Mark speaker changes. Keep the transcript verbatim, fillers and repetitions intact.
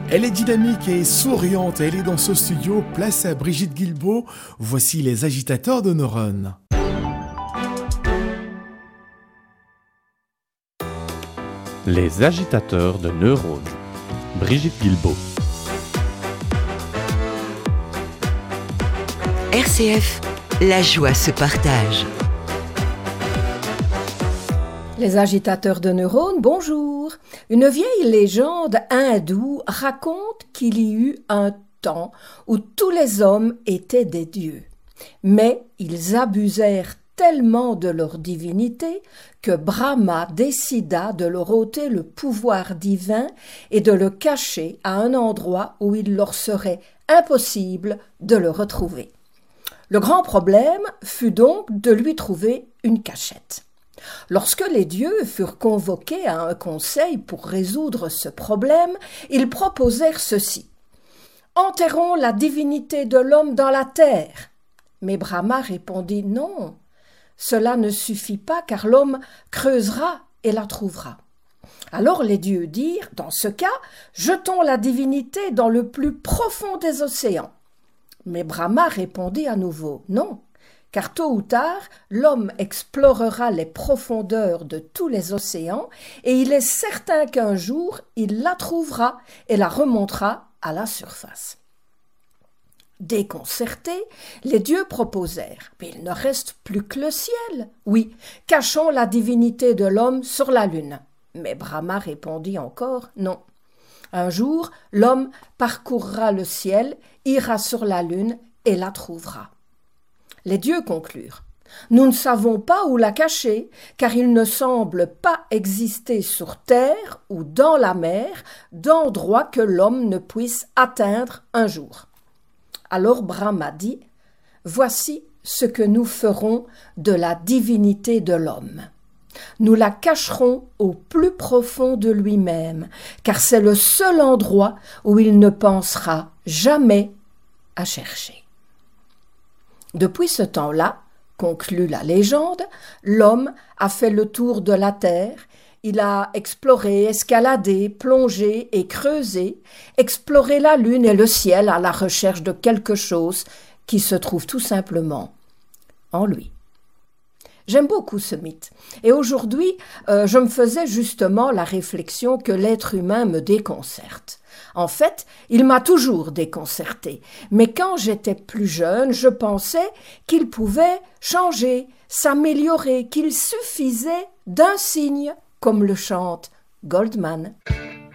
Speaker 1: Elle est dynamique et souriante, elle est dans ce studio, place à Brigitte Guilbeault. Voici les agitateurs de neurones.
Speaker 2: Les agitateurs de neurones. Brigitte Guilbeault.
Speaker 3: R C F, la joie se partage.
Speaker 4: Les agitateurs de neurones, bonjour. Une vieille légende hindoue raconte qu'il y eut un temps où tous les hommes étaient des dieux. Mais ils abusèrent tellement de leur divinité que Brahma décida de leur ôter le pouvoir divin et de le cacher à un endroit où il leur serait impossible de le retrouver. Le grand problème fut donc de lui trouver une cachette. Lorsque les dieux furent convoqués à un conseil pour résoudre ce problème, ils proposèrent ceci. « Enterrons la divinité de l'homme dans la terre !» Mais Brahma répondit « Non, cela ne suffit pas car l'homme creusera et la trouvera. » Alors les dieux dirent « Dans ce cas, jetons la divinité dans le plus profond des océans. » Mais Brahma répondit à nouveau « Non, car tôt ou tard, l'homme explorera les profondeurs de tous les océans et il est certain qu'un jour, il la trouvera et la remontera à la surface. » Déconcertés, les dieux proposèrent « Mais il ne reste plus que le ciel. Oui, cachons la divinité de l'homme sur la lune. » Mais Brahma répondit encore « Non. Un jour, l'homme parcourra le ciel, ira sur la lune et la trouvera. » Les dieux conclurent. Nous ne savons pas où la cacher, car il ne semble pas exister sur terre ou dans la mer d'endroit que l'homme ne puisse atteindre un jour. Alors Brahma dit, voici ce que nous ferons de la divinité de l'homme. Nous la cacherons au plus profond de lui-même, car c'est le seul endroit où il ne pensera jamais à chercher. Depuis ce temps-là, conclut la légende, l'homme a fait le tour de la terre, il a exploré, escaladé, plongé et creusé, exploré la lune et le ciel à la recherche de quelque chose qui se trouve tout simplement en lui. J'aime beaucoup ce mythe. Et aujourd'hui, euh, je me faisais justement la réflexion que l'être humain me déconcerte. En fait, il m'a toujours déconcerté. Mais quand j'étais plus jeune, je pensais qu'il pouvait changer, s'améliorer, qu'il suffisait d'un signe, comme le chante Goldman.